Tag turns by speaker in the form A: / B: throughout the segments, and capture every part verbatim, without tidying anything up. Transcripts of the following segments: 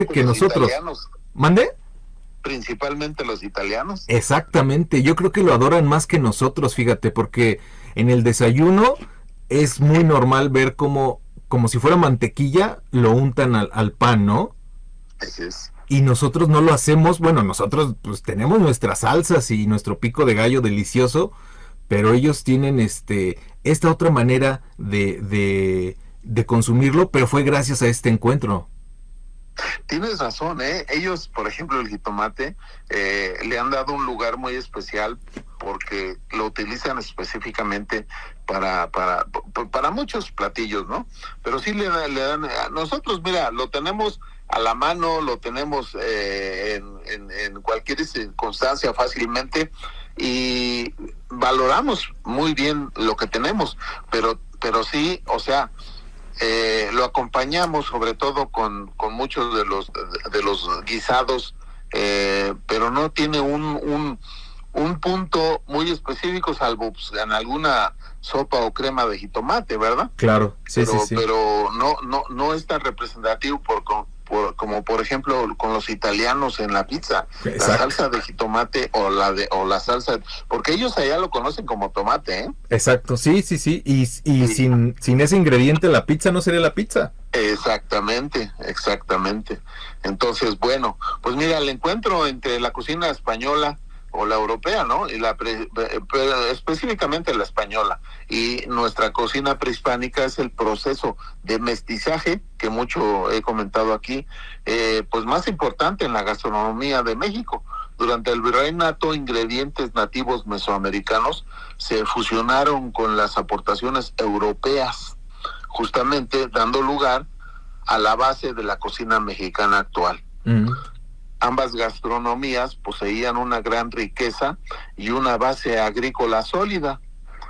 A: que
B: Los
A: nosotros.
B: italianos,
A: ¿Mande?
B: principalmente los italianos.
A: Exactamente, yo creo que lo adoran más que nosotros, fíjate, porque en el desayuno es muy normal ver como, como si fuera mantequilla, lo untan al, al pan, ¿no?
B: Así es.
A: Y nosotros no lo hacemos, bueno, nosotros pues tenemos nuestras salsas y nuestro pico de gallo delicioso, pero ellos tienen este esta otra manera de, de, de consumirlo, pero fue gracias a este encuentro.
B: Tienes razón, ¿eh? Ellos, por ejemplo, el jitomate, eh, le han dado un lugar muy especial porque lo utilizan específicamente para para para muchos platillos, ¿no? Pero sí le, da- le dan, a nosotros, mira, lo tenemos a la mano, lo tenemos eh, en, en, en cualquier circunstancia fácilmente y valoramos muy bien lo que tenemos, pero pero sí, o sea, eh, lo acompañamos sobre todo con, con muchos de los de los guisados, eh, pero no tiene un, un un punto muy específico salvo pues, en alguna sopa o crema de jitomate, ¿verdad?
A: Claro, sí, sí,
B: Pero
A: sí.
B: pero no no no es tan representativo por, por como por ejemplo con los italianos en la pizza, la
A: Exacto,
B: salsa de jitomate o la de o la salsa, porque ellos allá lo conocen como tomate, ¿eh?
A: exacto, sí, sí, sí. Y, y
B: Y,
A: sin, sin ese ingrediente la pizza no sería la pizza.
B: exactamente, exactamente. Entonces, bueno, pues mira, el encuentro entre la cocina española o la europea, ¿no? Y la pre, pero específicamente la española y nuestra cocina prehispánica es el proceso de mestizaje que mucho he comentado aquí, eh, pues más importante en la gastronomía de México. Durante el virreinato, ingredientes nativos mesoamericanos se fusionaron con las aportaciones europeas, justamente dando lugar a la base de la cocina mexicana actual.
A: Mm.
B: Ambas gastronomías poseían una gran riqueza y una base agrícola sólida.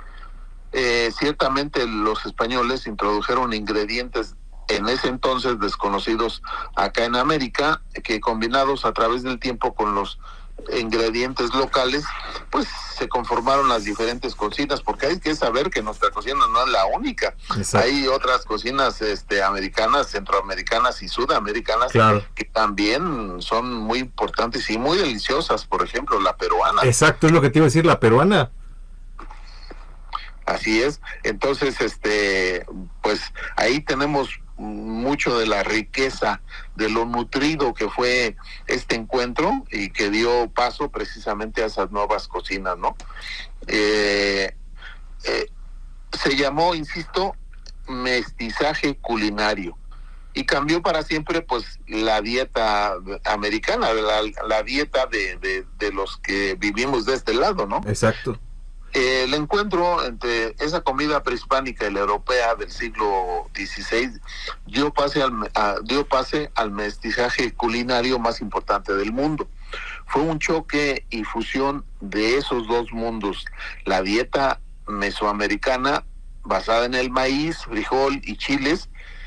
B: Eh, ciertamente los españoles introdujeron ingredientes en ese entonces desconocidos acá en América, que combinados a través del tiempo con los ingredientes locales, pues se conformaron las diferentes cocinas, porque hay que saber que nuestra cocina no es la única.
A: Exacto.
B: Hay otras cocinas este, americanas, centroamericanas y sudamericanas,
A: Claro.
B: que también son muy importantes y muy deliciosas, por ejemplo, la peruana.
A: Exacto, es lo que te iba a decir, la peruana.
B: Así es. Entonces, este, pues ahí tenemos mucho de la riqueza, de lo nutrido que fue este encuentro y que dio paso precisamente a esas nuevas cocinas, ¿no? Eh, eh, se llamó, insisto, mestizaje culinario y cambió para siempre, pues, la dieta americana, la, la dieta de, de, de los que vivimos de este lado, ¿no?
A: Exacto.
B: Eh, el encuentro entre esa comida prehispánica y la europea del siglo dieciséis dio pase, al, a, dio pase al mestizaje culinario más importante del mundo. Fue un choque y fusión de esos dos mundos, la dieta mesoamericana basada en el maíz, frijol y chiles,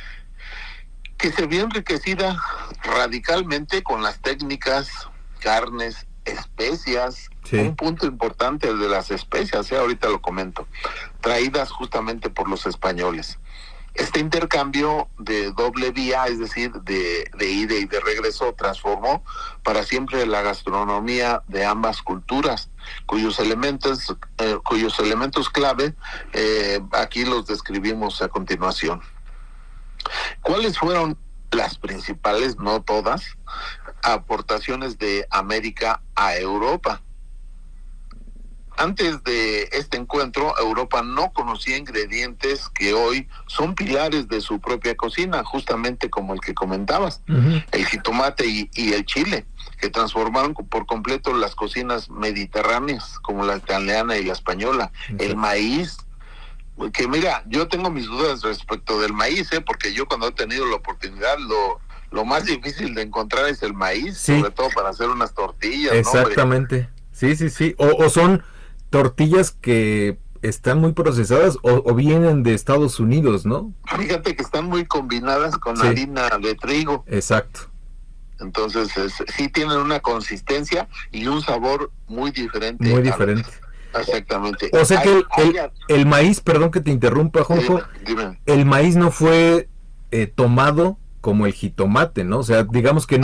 B: que se vio enriquecida radicalmente con las técnicas, carnes, especias. Sí. Un punto importante de las especias, ¿eh? Ahorita lo comento, traídas justamente por los españoles. Este intercambio de doble vía, es decir, de, de ida y de regreso, transformó para siempre la gastronomía de ambas culturas, cuyos elementos, eh, cuyos elementos clave eh, aquí los describimos a continuación. ¿Cuáles fueron las principales, no todas, aportaciones de América a Europa? Antes de este encuentro, Europa no conocía ingredientes que hoy son pilares de su propia cocina, justamente como el que comentabas, uh-huh. el jitomate y, y el chile, que transformaron por completo las cocinas mediterráneas, como la italiana y la española, uh-huh. el maíz, que mira, yo tengo mis dudas respecto del maíz, ¿eh? Porque yo cuando he tenido la oportunidad, lo, lo más difícil de encontrar es el maíz, sí. Sobre todo para hacer unas tortillas.
A: Exactamente, ¿no, sí, sí, sí, o, o son tortillas que están muy procesadas o, o vienen de Estados Unidos, ¿no?
B: Fíjate que están muy combinadas con sí. harina de trigo.
A: Exacto.
B: Entonces, es, sí tienen una consistencia y un sabor muy diferente.
A: Muy diferente.
B: A, exactamente.
A: O sea que el, el, el maíz, perdón que te interrumpa, Juanjo,
B: dime, dime.
A: el maíz no fue eh, tomado como el jitomate, ¿no? O sea, digamos que